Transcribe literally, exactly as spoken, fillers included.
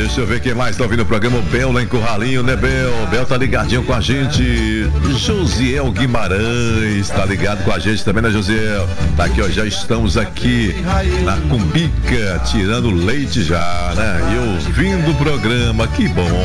Deixa eu ver quem mais tá ouvindo o programa. O Bel lá em Curralinho, né, Bel? O Bel tá ligadinho com a gente. Josiel Guimarães tá ligado com a gente também, né, Josiel? Tá aqui, ó, já estamos aqui na Cumbica, tirando leite já, né? E ouvindo o programa, que bom.